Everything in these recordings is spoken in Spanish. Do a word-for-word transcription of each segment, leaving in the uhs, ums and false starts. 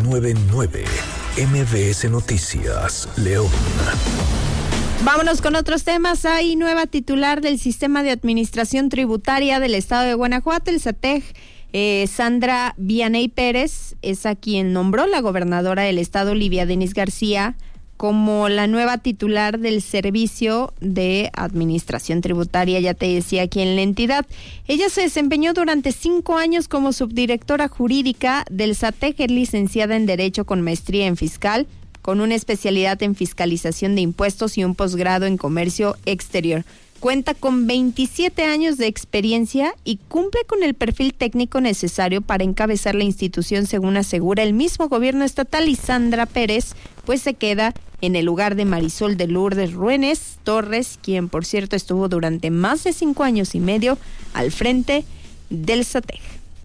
noventa y nueve M V S Noticias, León. Vámonos con otros temas. Hay nueva titular del Sistema de Administración Tributaria del Estado de Guanajuato, el S A T E G. Eh, Sandra Vianey Pérez es a quien nombró la gobernadora del estado, Livia Denis García, como la nueva titular del Servicio de Administración Tributaria, ya te decía, aquí en la entidad. Ella se desempeñó durante cinco años como subdirectora jurídica del S A T E G, licenciada en Derecho con maestría en Fiscal, con una especialidad en fiscalización de impuestos y un posgrado en comercio exterior. Cuenta con veintisiete años de experiencia y cumple con el perfil técnico necesario para encabezar la institución, según asegura el mismo gobierno estatal. Y Sandra Pérez, pues se queda en el lugar de Marisol de Lourdes Ruénes Torres, quien por cierto estuvo durante más de cinco años y medio al frente del S A T E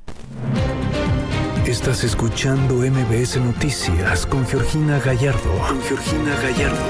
G. Estás escuchando M V S Noticias con Georgina Gallardo. Con Georgina Gallardo.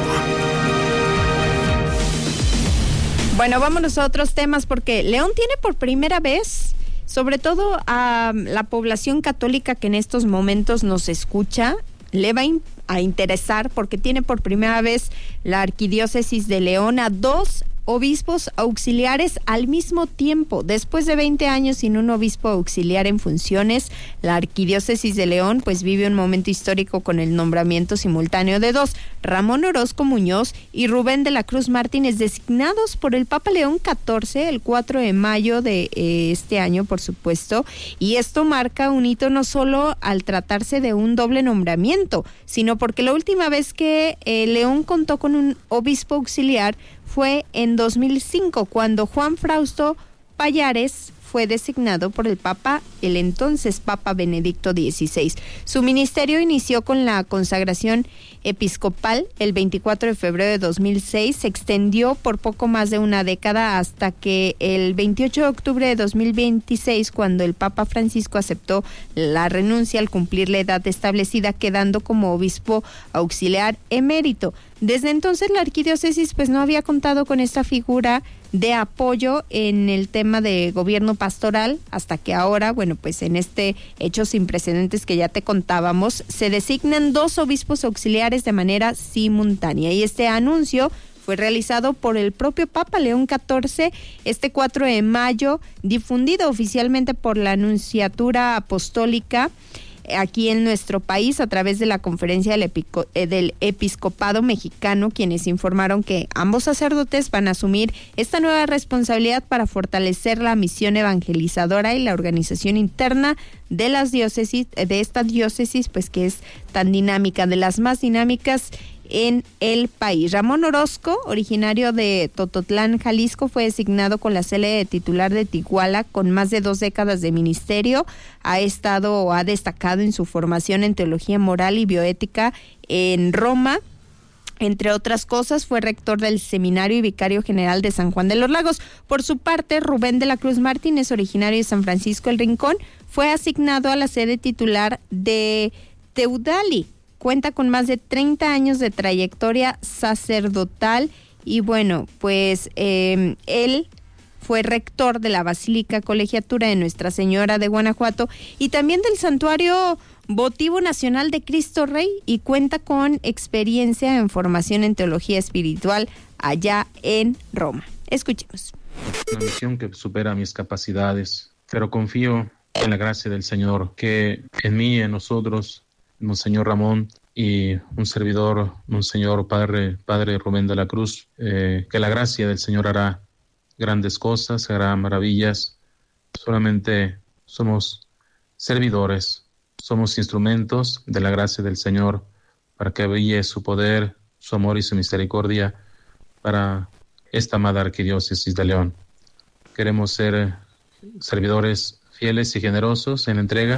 Bueno, vámonos a otros temas, porque León tiene por primera vez, sobre todo a la población católica que en estos momentos nos escucha, le va a interesar, porque tiene por primera vez la Arquidiócesis de León a dos obispos auxiliares al mismo tiempo. Después de veinte años sin un obispo auxiliar en funciones, la Arquidiócesis de León pues vive un momento histórico con el nombramiento simultáneo de dos, Ramón Orozco Muñoz y Rubén de la Cruz Martínez, designados por el Papa León catorce el cuatro de mayo de eh, este año, por supuesto, y esto marca un hito no solo al tratarse de un doble nombramiento, sino porque la última vez que eh, León contó con un obispo auxiliar fue en dos mil cinco, cuando Juan Frausto Pallares fue designado por el Papa, el entonces Papa Benedicto dieciséis. Su ministerio inició con la consagración episcopal el veinticuatro de febrero de dos mil seis, se extendió por poco más de una década hasta que el veintiocho de octubre de dos mil veintiséis, cuando el Papa Francisco aceptó la renuncia al cumplir la edad establecida, quedando como obispo auxiliar emérito. Desde entonces la arquidiócesis pues no había contado con esta figura de apoyo en el tema de gobierno pastoral, hasta que ahora, bueno, pues en este hecho sin precedentes que ya te contábamos, se designan dos obispos auxiliares de manera simultánea, y este anuncio fue realizado por el propio Papa León catorce este cuatro de mayo, difundido oficialmente por la Nunciatura Apostólica aquí en nuestro país a través de la Conferencia del, Epico, eh, del Episcopado Mexicano, quienes informaron que ambos sacerdotes van a asumir esta nueva responsabilidad para fortalecer la misión evangelizadora y la organización interna de las diócesis, de esta diócesis, pues que es tan dinámica, de las más dinámicas en el país. Ramón Orozco, originario de Tototlán, Jalisco, fue designado con la cele de titular de Tiguala, con más de dos décadas de ministerio. Ha estado o ha destacado en su formación en teología moral y bioética en Roma. Entre otras cosas, fue rector del seminario y vicario general de San Juan de los Lagos. Por su parte, Rubén de la Cruz Martínez, originario de San Francisco el Rincón, fue asignado a la sede titular de Teudali. Cuenta con más de treinta años de trayectoria sacerdotal y bueno, pues eh, él fue rector de la Basílica Colegiatura de Nuestra Señora de Guanajuato y también del Santuario Votivo Nacional de Cristo Rey, y cuenta con experiencia en formación en teología espiritual allá en Roma. Escuchemos. Una misión que supera mis capacidades, pero confío en la gracia del Señor, que en mí y en nosotros, Monseñor Ramón y un servidor, Monseñor Padre, Padre Rubén de la Cruz, eh, que la gracia del Señor hará grandes cosas, hará maravillas. Solamente somos servidores, somos instrumentos de la gracia del Señor para que brille su poder, su amor y su misericordia para esta amada Arquidiócesis de León. Queremos ser servidores fieles y generosos en entrega.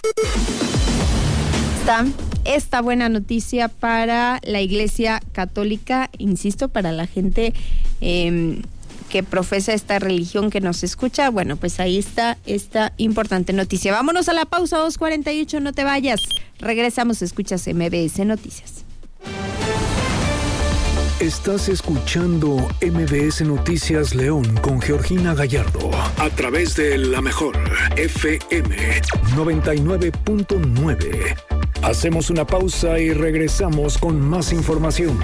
Esta, esta buena noticia para la Iglesia Católica, insisto, para la gente eh, que profesa esta religión que nos escucha. Bueno, pues ahí está esta importante noticia. Vámonos a la pausa, dos cuarenta y ocho, no te vayas. Regresamos, escuchas M V S Noticias. Estás escuchando M V S Noticias León con Georgina Gallardo a través de La Mejor F M noventa y nueve punto nueve. Hacemos una pausa y regresamos con más información.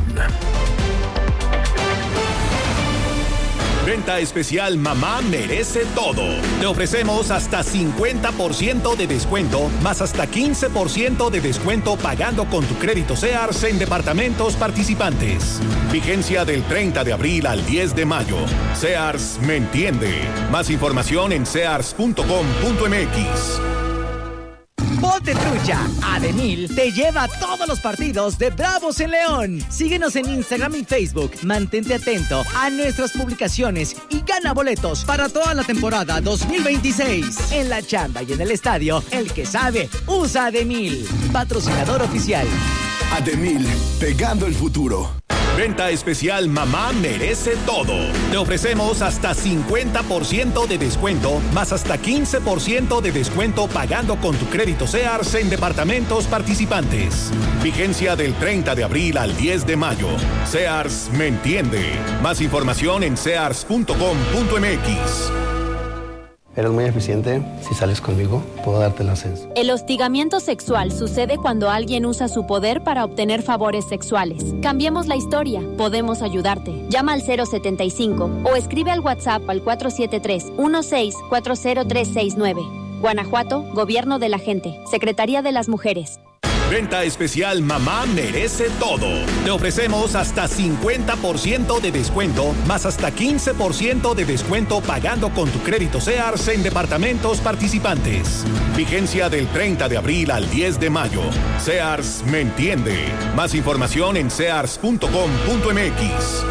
Venta especial Mamá Merece Todo. Te ofrecemos hasta cincuenta por ciento de descuento, más hasta quince por ciento de descuento pagando con tu crédito Sears en departamentos participantes. Vigencia del treinta de abril al diez de mayo. Sears me entiende. Más información en sears punto com punto m x. Ponte trucha. Ademil te lleva a todos los partidos de Bravos en León. Síguenos en Instagram y Facebook. Mantente atento a nuestras publicaciones y gana boletos para toda la temporada dos mil veintiséis. En la chamba y en el estadio, el que sabe, usa Ademil. Patrocinador oficial. Ademil, pegando el futuro. Venta especial Mamá Merece Todo. Te ofrecemos hasta cincuenta por ciento de descuento, más hasta quince por ciento de descuento pagando con tu crédito Sears en departamentos participantes. Vigencia del treinta de abril al diez de mayo. Sears me entiende. Más información en sears punto com punto m x. Eres muy eficiente. Si sales conmigo, puedo darte el ascenso. El hostigamiento sexual sucede cuando alguien usa su poder para obtener favores sexuales. Cambiemos la historia. Podemos ayudarte. Llama al cero setenta y cinco o escribe al WhatsApp al cuatro siete tres, uno seis cuatro cero tres seis nueve. Guanajuato, Gobierno de la Gente. Secretaría de las Mujeres. Venta especial Mamá Merece Todo. Te ofrecemos hasta cincuenta por ciento de descuento, más hasta quince por ciento de descuento pagando con tu crédito Sears en departamentos participantes. Vigencia del treinta de abril al diez de mayo. Sears me entiende. Más información en sears punto com punto m x.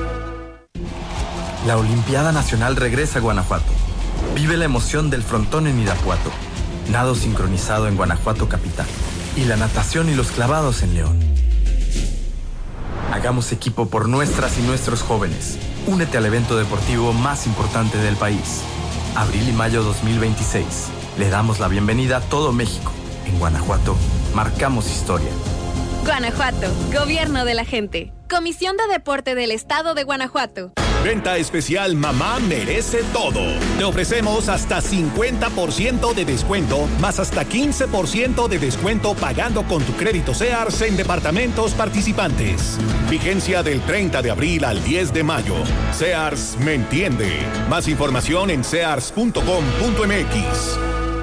La Olimpiada Nacional regresa a Guanajuato. Vive la emoción del frontón en Irapuato. Nado sincronizado en Guanajuato capital. Y la natación y los clavados en León. Hagamos equipo por nuestras y nuestros jóvenes. Únete al evento deportivo más importante del país. Abril y mayo dos mil veintiséis. Le damos la bienvenida a todo México. En Guanajuato, marcamos historia. Guanajuato, Gobierno de la Gente. Comisión de Deporte del Estado de Guanajuato. Venta especial Mamá Merece Todo. Te ofrecemos hasta cincuenta por ciento de descuento, más hasta quince por ciento de descuento pagando con tu crédito Sears en departamentos participantes. Vigencia del treinta de abril al diez de mayo. Sears me entiende. Más información en sears punto com punto m x.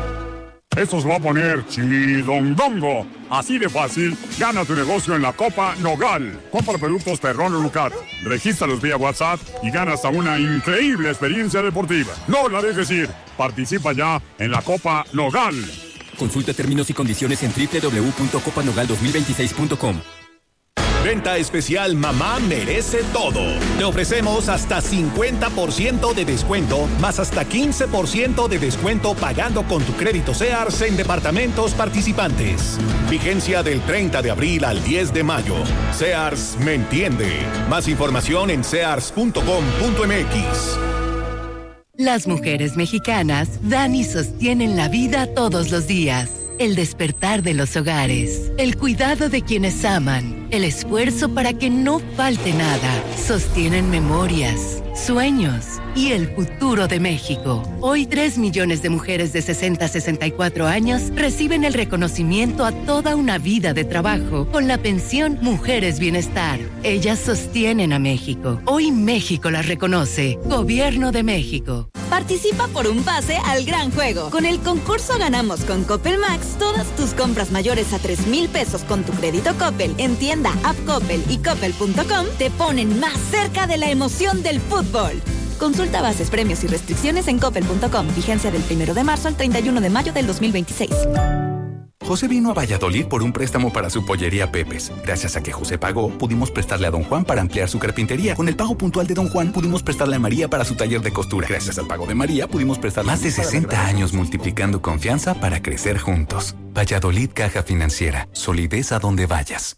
Esto se va a poner chidondongo. Así de fácil, gana tu negocio en la Copa Nogal. Compra productos Perrón o Lucat. Regístralos vía WhatsApp y gana hasta una increíble experiencia deportiva. No la dejes ir. Participa ya en la Copa Nogal. Consulta términos y condiciones en doble u doble u doble u punto copa nogal dos mil veintiséis punto com. Venta especial Mamá Merece Todo. Te ofrecemos hasta cincuenta por ciento de descuento, más hasta quince por ciento de descuento pagando con tu crédito Sears en departamentos participantes. Vigencia del treinta de abril al diez de mayo. Sears me entiende. Más información en sears punto com punto m x. Las mujeres mexicanas dan y sostienen la vida todos los días. El despertar de los hogares, el cuidado de quienes aman, el esfuerzo para que no falte nada, sostienen memorias, sueños y el futuro de México. Hoy tres millones de mujeres de sesenta a sesenta y cuatro años reciben el reconocimiento a toda una vida de trabajo con la pensión Mujeres Bienestar. Ellas sostienen a México. Hoy México las reconoce. Gobierno de México. Participa por un pase al gran juego. Con el concurso Ganamos con Coppel Max, todas tus compras mayores a tres mil pesos con tu crédito Coppel en tienda, app Coppel y coppel punto com te ponen más cerca de la emoción del fútbol. Consulta bases, premios y restricciones en coppel punto com. Vigencia del primero de marzo al treinta y uno de mayo del dos mil veintiséis. José vino a Valladolid por un préstamo para su pollería Pepes. Gracias a que José pagó, pudimos prestarle a Don Juan para ampliar su carpintería. Con el pago puntual de Don Juan, pudimos prestarle a María para su taller de costura. Gracias al pago de María, pudimos prestarle... Más de sesenta años multiplicando confianza para crecer juntos. Valladolid Caja Financiera. Solidez a donde vayas.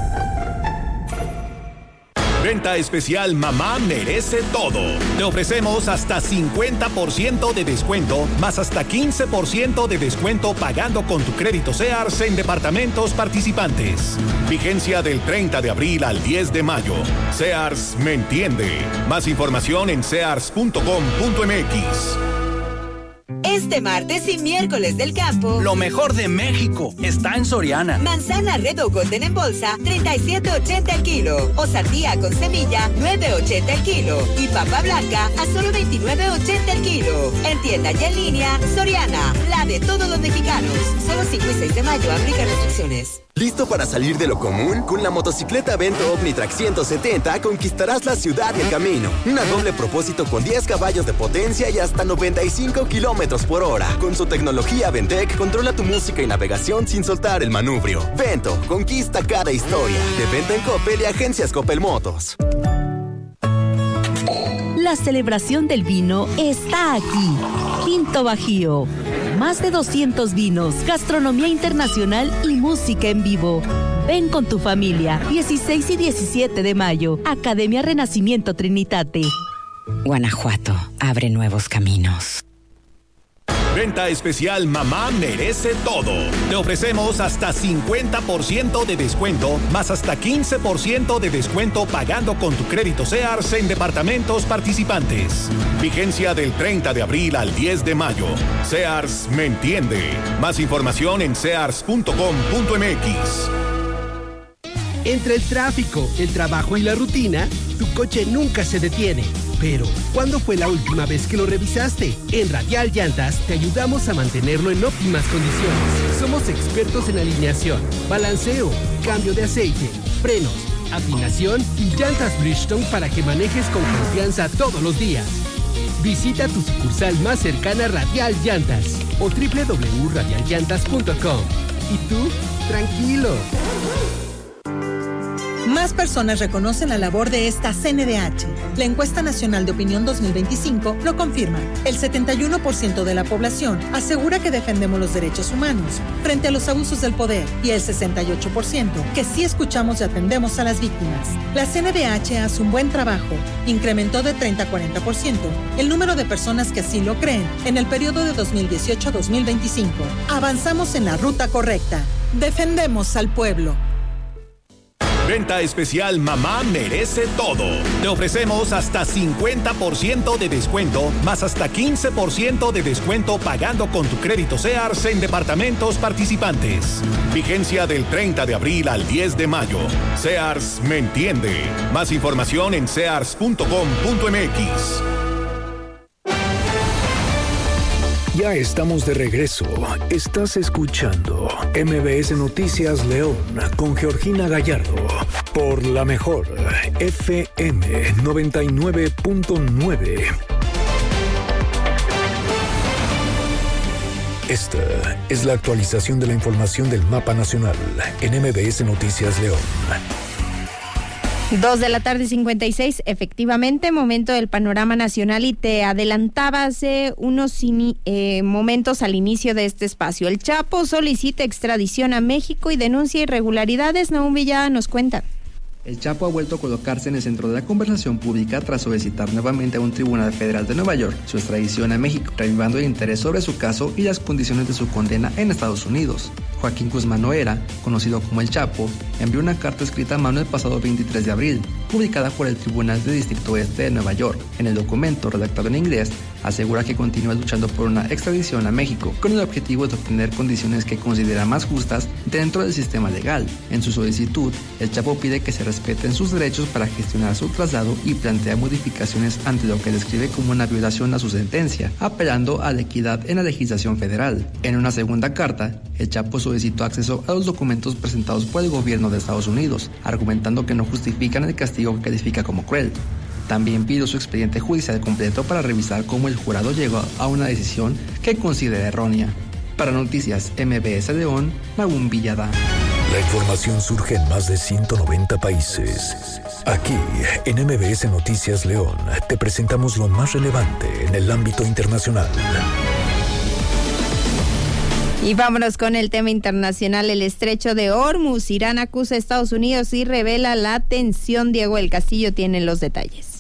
Venta especial Mamá Merece Todo. Te ofrecemos hasta cincuenta por ciento de descuento, más hasta quince por ciento de descuento pagando con tu crédito Sears en departamentos participantes. Vigencia del treinta de abril al diez de mayo. Sears me entiende. Más información en sears punto com punto m x. Este Este martes y miércoles del campo. Lo mejor de México está en Soriana. Manzana Red o Golden en bolsa, treinta y siete ochenta el kilo. O sandía con semilla, nueve ochenta el kilo. Y papa blanca a solo veintinueve ochenta el kilo. En tienda y en línea, Soriana, la de todos los mexicanos. Solo cinco y seis de mayo, aplica restricciones. ¿Listo para salir de lo común? Con la motocicleta Vento Omnitrack ciento setenta conquistarás la ciudad y el camino. Una doble propósito con diez caballos de potencia y hasta noventa y cinco kilómetros por hora. Con su tecnología Ventec, controla tu música y navegación sin soltar el manubrio. Vento, conquista cada historia. De venta en Coppel y agencias Coppel Motos. La celebración del vino está aquí. Quinto Bajío. Más de doscientos vinos, gastronomía internacional y música en vivo. Ven con tu familia. dieciséis y diecisiete de mayo. Academia Renacimiento Trinitate. Guanajuato abre nuevos caminos. Venta especial Mamá Merece Todo. Te ofrecemos hasta cincuenta por ciento de descuento, más hasta quince por ciento de descuento pagando con tu crédito Sears en departamentos participantes. Vigencia del treinta de abril al diez de mayo. Sears me entiende. Más información en sears punto com punto m x. Entre el tráfico, el trabajo y la rutina, tu coche nunca se detiene. Pero, ¿cuándo fue la última vez que lo revisaste? En Radial Llantas te ayudamos a mantenerlo en óptimas condiciones. Somos expertos en alineación, balanceo, cambio de aceite, frenos, afinación y llantas Bridgestone para que manejes con confianza todos los días. Visita tu sucursal más cercana Radial Llantas o doble u doble u doble u punto radial llantas punto com. ¿Y tú? Tranquilo. Más personas reconocen la labor de esta C N D H. La Encuesta Nacional de Opinión dos mil veinticinco lo confirma. El setenta y uno por ciento de la población asegura que defendemos los derechos humanos frente a los abusos del poder y el sesenta y ocho por ciento que sí escuchamos y atendemos a las víctimas. La C N D H hace un buen trabajo. Incrementó de treinta a cuarenta por ciento el número de personas que así lo creen en el periodo de dos mil dieciocho a dos mil veinticinco. Avanzamos en la ruta correcta. Defendemos al pueblo. Venta especial Mamá Merece Todo. Te ofrecemos hasta cincuenta por ciento de descuento, más hasta quince por ciento de descuento pagando con tu crédito Sears en departamentos participantes. Vigencia del treinta de abril al diez de mayo. Sears me entiende. Más información en sears punto com punto m x. Ya estamos de regreso. Estás escuchando M B S Noticias León con Georgina Gallardo por la mejor F M noventa y nueve punto nueve. Esta es la actualización de la información del mapa nacional en M B S Noticias León. Dos de la tarde, cincuenta y seis, efectivamente, momento del panorama nacional y te adelantaba hace unos ini- eh, momentos al inicio de este espacio. El Chapo solicita extradición a México y denuncia irregularidades. Naum Villada nos cuenta. El Chapo ha vuelto a colocarse en el centro de la conversación pública tras solicitar nuevamente a un tribunal federal de Nueva York su extradición a México, reavivando el interés sobre su caso y las condiciones de su condena en Estados Unidos. Joaquín Guzmán Loera, conocido como El Chapo, envió una carta escrita a mano el pasado veintitrés de abril, publicada por el Tribunal de Distrito Este de Nueva York. En el documento, redactado en inglés, asegura que continúa luchando por una extradición a México, con el objetivo de obtener condiciones que considera más justas dentro del sistema legal. En su solicitud, El Chapo pide que se respeten sus derechos para gestionar su traslado y plantea modificaciones ante lo que describe como una violación a su sentencia, apelando a la equidad en la legislación federal. En una segunda carta, El Chapo solicitó acceso a los documentos presentados por el gobierno de Estados Unidos, argumentando que no justifican el castigo que califica como cruel. También pidió su expediente judicial completo para revisar cómo el jurado llegó a una decisión que considera errónea. Para Noticias M B S León, Nahum Villada. La información surge en más de ciento noventa países. Aquí, en M B S Noticias León, te presentamos lo más relevante en el ámbito internacional. Y vámonos con el tema internacional, el estrecho de Hormuz. Irán acusa a Estados Unidos y revela la tensión. Diego del Castillo tiene los detalles.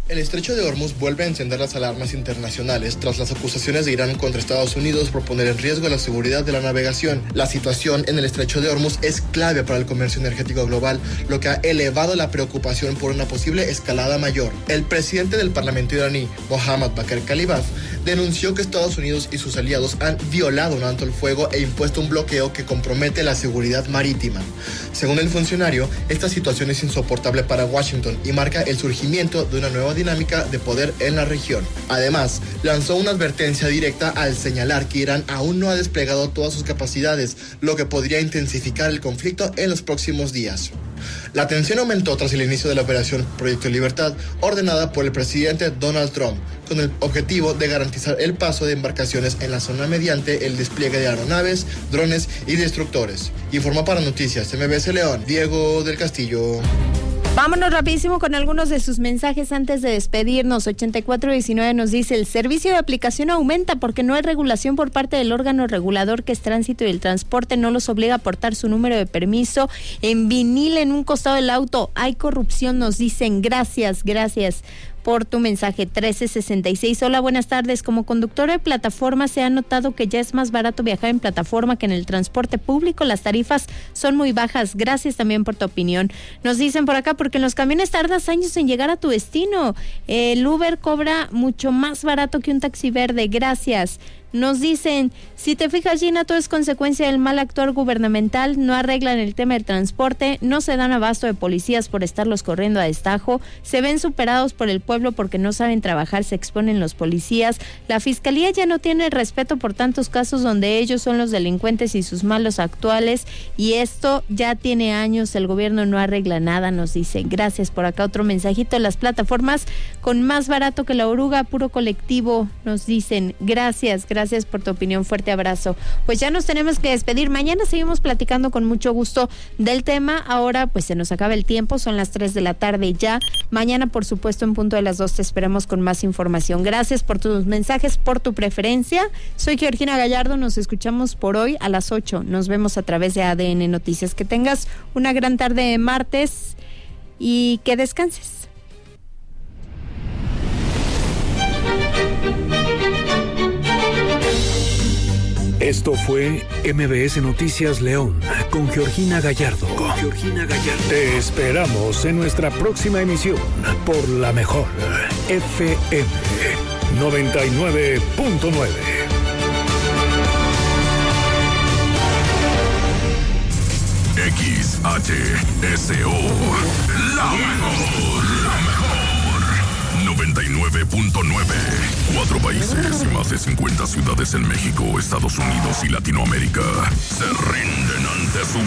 El estrecho de Hormuz vuelve a encender las alarmas internacionales tras las acusaciones de Irán contra Estados Unidos por poner en riesgo la seguridad de la navegación. La situación en el estrecho de Hormuz es clave para el comercio energético global, lo que ha elevado la preocupación por una posible escalada mayor. El presidente del Parlamento iraní, Mohammad Bakr Kalibaf, denunció que Estados Unidos y sus aliados han violado un alto el fuego e impuesto un bloqueo que compromete la seguridad marítima. Según el funcionario, esta situación es insoportable para Washington y marca el surgimiento de una nueva dinámica de poder en la región. Además, lanzó una advertencia directa al señalar que Irán aún no ha desplegado todas sus capacidades, lo que podría intensificar el conflicto en los próximos días. La tensión aumentó tras el inicio de la operación Proyecto Libertad, ordenada por el presidente Donald Trump, con el objetivo de garantizar el paso de embarcaciones en la zona mediante el despliegue de aeronaves, drones y destructores. Informó para Noticias M B S León, Diego del Castillo. Vámonos rapidísimo con algunos de sus mensajes antes de despedirnos. ochenta y cuatro diecinueve nos dice: el servicio de aplicación aumenta porque no hay regulación por parte del órgano regulador que es Tránsito y el Transporte. No los obliga a aportar su número de permiso en vinil en un costado del auto. Hay corrupción, nos dicen. Gracias, gracias por tu mensaje. Trece sesenta y seis. Hola, buenas tardes. Como conductor de plataforma se ha notado que ya es más barato viajar en plataforma que en el transporte público. Las tarifas son muy bajas. Gracias también por tu opinión. Nos dicen por acá, porque en los camiones tardas años en llegar a tu destino. El Uber cobra mucho más barato que un taxi verde. Gracias. Nos dicen: si te fijas, Gina, todo es consecuencia del mal actuar gubernamental. No arreglan el tema del transporte, no se dan abasto de policías por estarlos corriendo a destajo, se ven superados por el pueblo porque no saben trabajar, se exponen los policías. La fiscalía ya no tiene respeto por tantos casos donde ellos son los delincuentes y sus malos actuales, y esto ya tiene años, el gobierno no arregla nada, nos dicen. Gracias. Por acá otro mensajito: las plataformas con más barato que la oruga, puro colectivo, nos dicen. Gracias, gracias. Gracias por tu opinión, fuerte abrazo. Pues ya nos tenemos que despedir. Mañana seguimos platicando con mucho gusto del tema. Ahora pues se nos acaba el tiempo, son las tres de la tarde ya. Mañana, por supuesto, en punto de las dos te esperamos con más información. Gracias por tus mensajes, por tu preferencia. Soy Georgina Gallardo, nos escuchamos por hoy a las ocho. Nos vemos a través de A D N Noticias. Que tengas una gran tarde de martes y que descanses. Esto fue M B S Noticias León con Georgina Gallardo. Con Georgina Gallardo. Te esperamos en nuestra próxima emisión por la mejor F M noventa y nueve punto nueve. X H S O, la mejor, la mejor. noventa y nueve punto nueve. Cuatro países y más de cincuenta ciudades en México, Estados Unidos y Latinoamérica se rinden ante su